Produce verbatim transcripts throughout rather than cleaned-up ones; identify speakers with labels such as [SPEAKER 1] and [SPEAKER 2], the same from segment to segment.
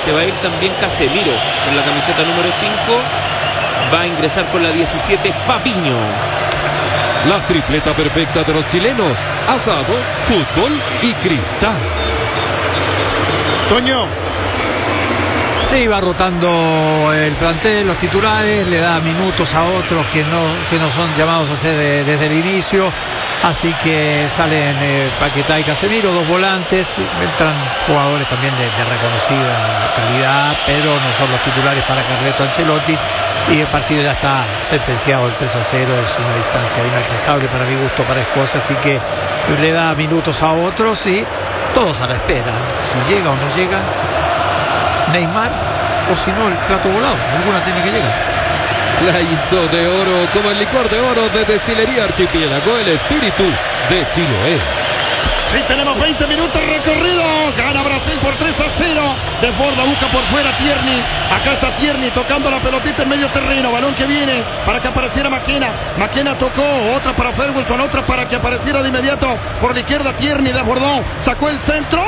[SPEAKER 1] Se va a ir también Casemiro con la camiseta número cinco. Va a ingresar con la diecisiete Fabinho.
[SPEAKER 2] La tripleta perfecta de los chilenos: asado, fútbol y cristal.
[SPEAKER 3] Toño.
[SPEAKER 4] Sí, va rotando el plantel, los titulares, le da minutos a otros que no, que no son llamados a hacer eh, desde el inicio. Así que salen eh, Paquetá y Casemiro, dos volantes, entran jugadores también de, de reconocida calidad, pero no son los titulares para Carleto Ancelotti, y el partido ya está sentenciado. El tres a cero es una distancia inalcanzable para mi gusto para Escocia, así que le da minutos a otros y todos a la espera, si llega o no llega Neymar, o si no el plato volado, alguna tiene que llegar.
[SPEAKER 2] La hizo de oro como el licor de oro de Destilería Archipiélago, el espíritu de Chiloé.
[SPEAKER 3] Sí, tenemos veinte minutos recorrido. Gana Brasil por tres a cero. Desborda, busca por fuera Tierney. Acá está Tierney tocando la pelotita en medio terreno. Balón que viene para que apareciera Maquena. Maquena tocó, otra para Ferguson, otra para que apareciera de inmediato por la izquierda Tierney. Desbordó, sacó el centro.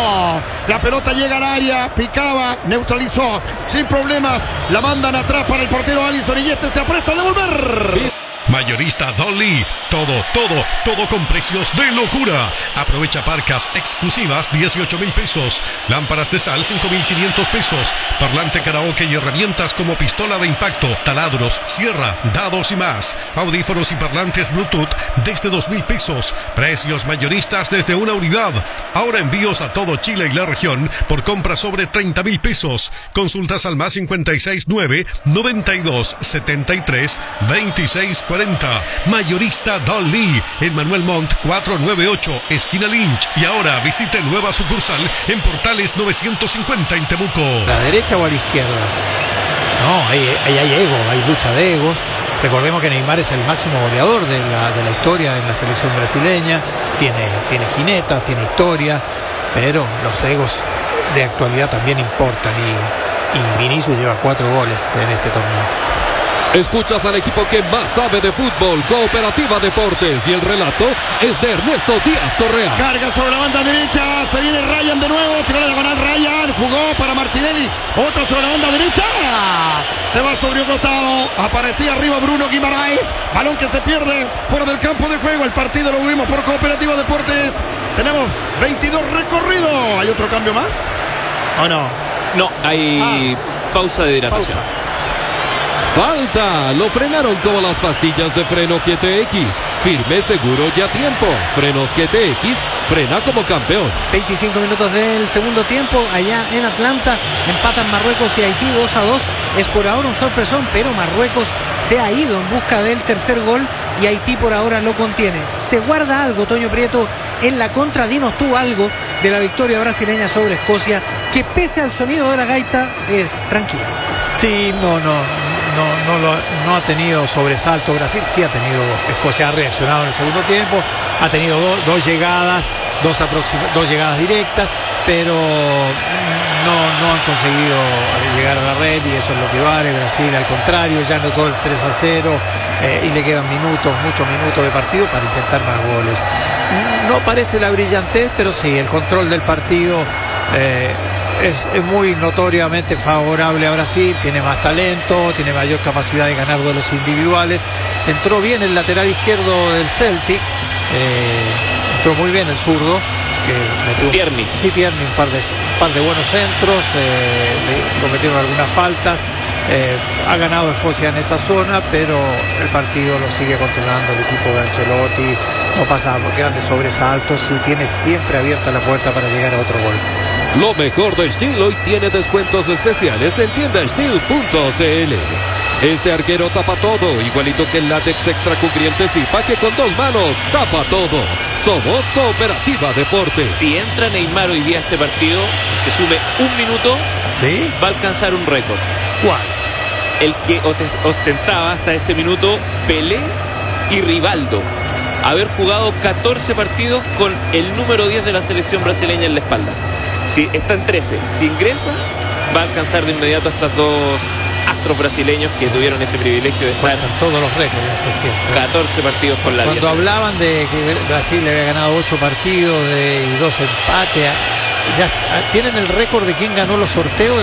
[SPEAKER 3] La pelota llega al área, picaba, neutralizó sin problemas. La mandan atrás para el portero Alisson y este se apresta a devolver.
[SPEAKER 5] Mayorista Dolly, todo, todo, todo con precios de locura. Aprovecha parcas exclusivas dieciocho mil pesos, lámparas de sal cinco mil quinientos pesos, parlante karaoke y herramientas como pistola de impacto, taladros, sierra, dados y más. Audífonos y parlantes Bluetooth desde dos mil pesos. Precios mayoristas desde una unidad. Ahora envíos a todo Chile y la región por compra sobre treinta mil pesos. Consultas al más cincuenta y seis nueve noventa y dos setenta y tres veintiséis cuarenta. Mayorista Dolly en Manuel Montt cuatrocientos noventa y ocho, esquina Lynch. Y ahora visite nueva sucursal en Portales novecientos cincuenta en Temuco.
[SPEAKER 4] ¿A la derecha o a la izquierda? No, ahí, ahí hay ego, hay lucha de egos. Recordemos que Neymar es el máximo goleador de la, de la historia en la selección brasileña. Tiene, tiene jineta, tiene historia, pero los egos de actualidad también importan. Y, y Vinicius lleva cuatro goles en este torneo.
[SPEAKER 2] Escuchas al equipo que más sabe de fútbol, Cooperativa Deportes, y el relato es de Ernesto Díaz Correa.
[SPEAKER 3] Carga sobre la banda derecha, se viene Ryan de nuevo, tiró la diagonal Ryan, jugó para Martinelli, otra sobre la banda derecha, se va sobre un costado, aparecía arriba Bruno Guimaraes, balón que se pierde fuera del campo de juego. El partido lo vimos por Cooperativa Deportes. Tenemos veintidós recorridos. ¿Hay otro cambio más? ¿O no?
[SPEAKER 1] No, hay ah, pausa de hidratación.
[SPEAKER 3] Pausa.
[SPEAKER 2] Falta, lo frenaron como las pastillas de freno G T X. Firme, seguro y a tiempo. Frenos G T X, frena como campeón.
[SPEAKER 6] veinticinco minutos del segundo tiempo, allá en Atlanta, empatan Marruecos y Haití dos a dos. Es por ahora un sorpresón, pero Marruecos se ha ido en busca del tercer gol y Haití por ahora lo contiene. Se guarda algo, Toño Prieto, en la contra. Dinos tú algo de la victoria brasileña sobre Escocia, que pese al sonido de la gaita es tranquila.
[SPEAKER 4] Sí, no, no. No, no, lo, no ha tenido sobresalto Brasil, sí ha tenido, Escocia ha reaccionado en el segundo tiempo, ha tenido do, dos llegadas, dos, dos llegadas directas, pero no, no han conseguido llegar a la red y eso es lo que vale. Brasil al contrario, ya anotó el tres a cero eh, y le quedan minutos, muchos minutos de partido para intentar más goles. No parece la brillantez, pero sí, el control del partido eh, Es, es muy notoriamente favorable a Brasil, tiene más talento, tiene mayor capacidad de ganar duelos individuales. Entró bien el lateral izquierdo del Celtic, eh, entró muy bien el zurdo. Que
[SPEAKER 1] Tierney.
[SPEAKER 4] Sí, Tierney, un par de, un par de buenos centros, eh, le cometieron algunas faltas. Eh, ha ganado Escocia en esa zona, pero el partido lo sigue controlando el equipo de Ancelotti. No pasa grandes sobresaltos y tiene siempre abierta la puerta para llegar a otro gol.
[SPEAKER 2] Lo mejor de Steel hoy tiene descuentos especiales en tienda steel punto c l. Este arquero tapa todo, igualito que el látex extra cubriente Zipa, que con dos manos tapa todo. Somos Cooperativa Deportes.
[SPEAKER 1] Si entra Neymar hoy día a este partido, que sume un minuto,
[SPEAKER 4] ¿sí?,
[SPEAKER 1] va a alcanzar un récord.
[SPEAKER 4] ¿Cuál?
[SPEAKER 1] El que ostentaba hasta este minuto Pelé y Rivaldo. Haber jugado catorce partidos con el número diez de la selección brasileña en la espalda. Si está en trece, si ingresa, va a alcanzar de inmediato a estos dos astros brasileños que tuvieron ese privilegio de estar
[SPEAKER 4] todos los récords en estos tiempos.
[SPEAKER 1] catorce partidos con la diez.
[SPEAKER 4] Cuando hablaban de que Brasil le había ganado ocho partidos de, y dos empates, ya tienen el récord de quién ganó los sorteos.